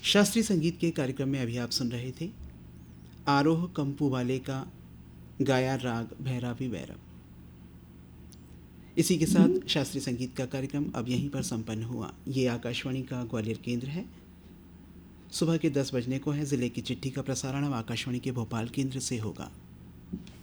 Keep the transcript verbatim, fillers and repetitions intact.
शास्त्रीय संगीत के कार्यक्रम में अभी आप सुन रहे थे आरोह कंपू वाले का गाया राग भैरावी वैरव। इसी के साथ शास्त्रीय संगीत का कार्यक्रम अब यहीं पर संपन्न हुआ। ये आकाशवाणी का ग्वालियर केंद्र है। सुबह के दस बजने को है। ज़िले की चिट्ठी का प्रसारण अब आकाशवाणी के भोपाल केंद्र से होगा।